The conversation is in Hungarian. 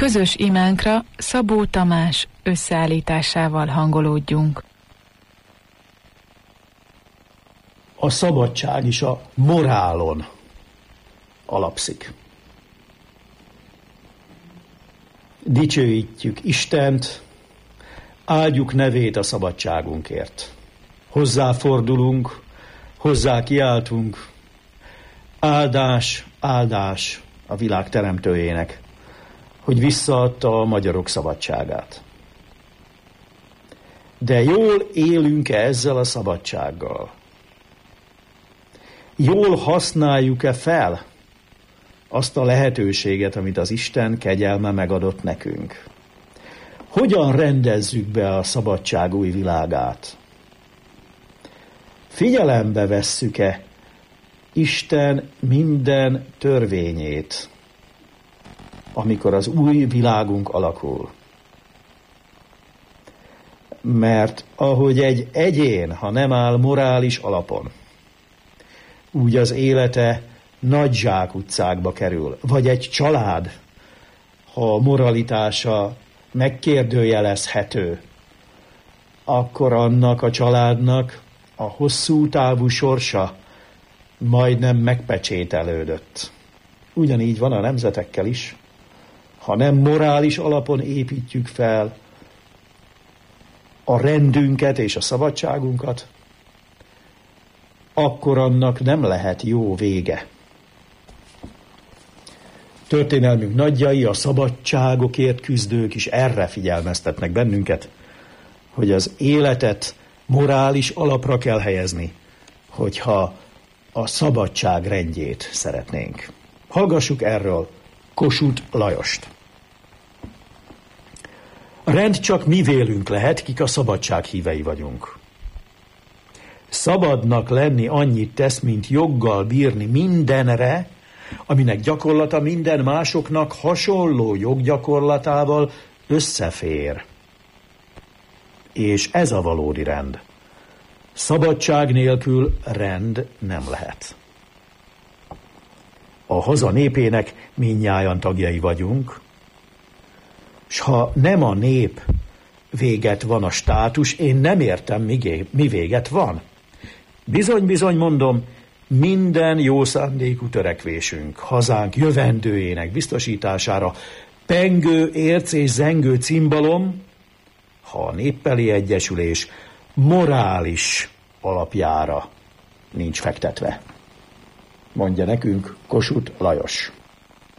Közös imánkra Szabó Tamás összeállításával hangolódjunk. A szabadság is a morálon alapszik. Dicsőítjük Istent, áldjuk nevét a szabadságunkért. Hozzáfordulunk, hozzá kiáltunk, áldás, áldás a világ teremtőjének, hogy visszaadta a magyarok szabadságát. De jól élünk-e ezzel a szabadsággal? Jól használjuk-e fel azt a lehetőséget, amit az Isten kegyelme megadott nekünk? Hogyan rendezzük be a szabadság új világát? Figyelembe vesszük-e Isten minden törvényét, amikor az új világunk alakul? Mert ahogy egy egyén, ha nem áll morális alapon, úgy az élete nagy zsákutcákba kerül. Vagy egy család, ha a moralitása megkérdőjelezhető, akkor annak a családnak a hosszú távú sorsa majdnem megpecsételődött. Ugyanígy van a nemzetekkel is. Ha nem morális alapon építjük fel a rendünket és a szabadságunkat, akkor annak nem lehet jó vége. Történelmünk nagyjai, a szabadságokért küzdők is erre figyelmeztetnek bennünket, hogy az életet morális alapra kell helyezni, hogyha a szabadság rendjét szeretnénk. Hallgassuk erről Kossuth Lajost. A rend csak mi vélünk lehet, kik a szabadság hívei vagyunk. Szabadnak lenni annyit tesz, mint joggal bírni mindenre, aminek gyakorlata minden másoknak hasonló joggyakorlatával összefér. És ez a valódi rend. Szabadság nélkül rend nem lehet. A haza népének mindnyájan tagjai vagyunk, s ha nem a nép véget van a státus, én nem értem, mi véget van. Bizony mondom, minden jó szándékú törekvésünk, hazánk jövendőjének biztosítására pengő, érc és zengő cimbalom, ha a néppeli egyesülés morális alapjára nincs fektetve. Mondja nekünk Kossuth Lajos.